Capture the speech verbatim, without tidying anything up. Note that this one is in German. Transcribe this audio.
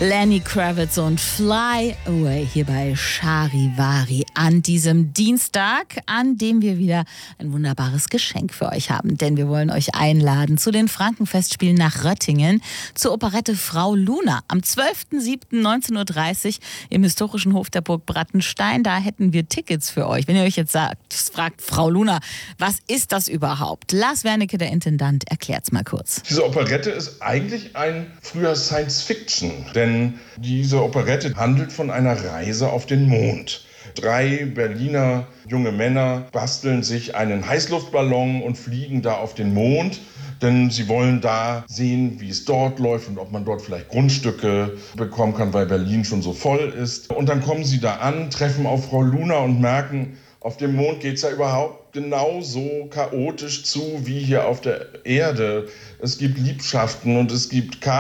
Lenny Kravitz und Fly Away hier bei Charivari an diesem Dienstag, an dem wir wieder ein wunderbares Geschenk für euch haben. Denn wir wollen euch einladen zu den Frankenfestspielen nach Röttingen, zur Operette Frau Luna am zwölften siebten neunzehn Uhr dreißig im historischen Hof der Burg Brattenstein. Da hätten wir Tickets für euch. Wenn ihr euch jetzt sagt, fragt Frau Luna, was ist das überhaupt? Lars Wernicke, der Intendant, erklärt's mal kurz. Diese Operette ist eigentlich ein früher Science-Fiction, denn diese Operette handelt von einer Reise auf den Mond. Drei Berliner junge Männer basteln sich einen Heißluftballon und fliegen da auf den Mond, denn sie wollen da sehen, wie es dort läuft und ob man dort vielleicht Grundstücke bekommen kann, weil Berlin schon so voll ist. Und dann kommen sie da an, treffen auf Frau Luna und merken, auf dem Mond geht es ja überhaupt genauso chaotisch zu wie hier auf der Erde. Es gibt Liebschaften und es gibt